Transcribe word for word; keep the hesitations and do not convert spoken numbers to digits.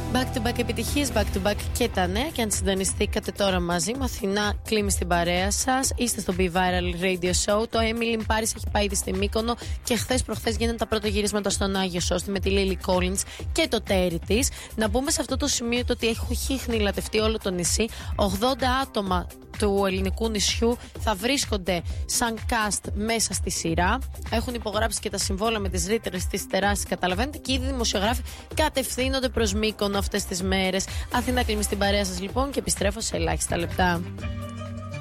Back to back επιτυχίες, back to back και τα νέα. Και αν συντονιστήκατε τώρα μαζί μου, Αθηνά κλείνει στην παρέα σας. Είστε στο Be Viral Radio Show. Το Emily in Paris έχει πάει ήδη στη Μύκονο και χθες προχθές γίνανε τα πρώτα γυρίσματα στον Άγιο Σώστη με τη Lily Collins και το τέρι της. Να πούμε σε αυτό το σημείο το ότι έχει χνηλατευτεί όλο το νησί. ογδόντα άτομα του ελληνικού νησιού θα βρίσκονται σαν cast μέσα στη σειρά. Έχουν υπογράψει και τα συμβόλαια με τις ρήτρες της τεράστιας, καταλαβαίνετε, και ήδη οι δημοσιογράφοι κατευθύνονται προς Μύκονο αυτές τις μέρες. Αθηνά κλείνει στην παρέα σας λοιπόν και επιστρέφω σε ελάχιστα λεπτά.